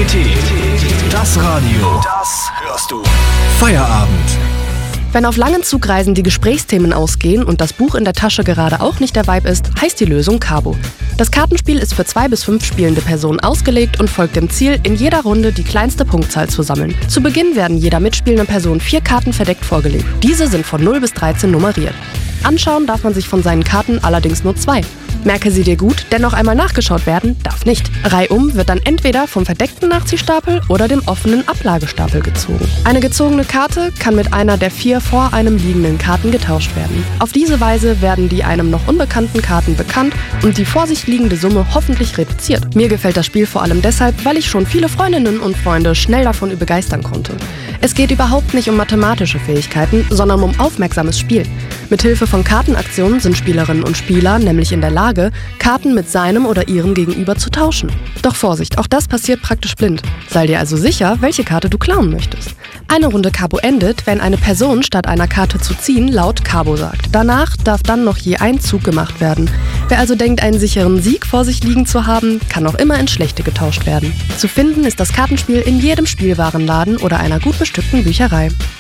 Qualität. Das Radio. Das hörst du. Feierabend. Wenn auf langen Zugreisen die Gesprächsthemen ausgehen und das Buch in der Tasche gerade auch nicht der Vibe ist, heißt die Lösung Cabo. Das Kartenspiel ist für 2 bis 5 spielende Personen ausgelegt und folgt dem Ziel, in jeder Runde die kleinste Punktzahl zu sammeln. Zu Beginn werden jeder mitspielenden Person 4 Karten verdeckt vorgelegt. Diese sind von 0 bis 13 nummeriert. Anschauen darf man sich von seinen Karten allerdings nur 2. Merke sie dir gut, denn noch einmal nachgeschaut werden darf nicht. Reihum wird dann entweder vom verdeckten Nachziehstapel oder dem offenen Ablagestapel gezogen. Eine gezogene Karte kann mit einer der 4 vor einem liegenden Karten getauscht werden. Auf diese Weise werden die einem noch unbekannten Karten bekannt und die vor sich liegende Summe hoffentlich reduziert. Mir gefällt das Spiel vor allem deshalb, weil ich schon viele Freundinnen und Freunde schnell davon begeistern konnte. Es geht überhaupt nicht um mathematische Fähigkeiten, sondern um aufmerksames Spiel. Mithilfe von Kartenaktionen sind Spielerinnen und Spieler nämlich in der Lage, Karten mit seinem oder ihrem Gegenüber zu tauschen. Doch Vorsicht, auch das passiert praktisch blind. Sei dir also sicher, welche Karte du klauen möchtest. Eine Runde Cabo endet, wenn eine Person statt einer Karte zu ziehen laut Cabo sagt. Danach darf dann noch je ein Zug gemacht werden. Wer also denkt, einen sicheren Sieg vor sich liegen zu haben, kann auch immer in schlechte getauscht werden. Zu finden ist das Kartenspiel in jedem Spielwarenladen oder einer gut bestückten Bücherei.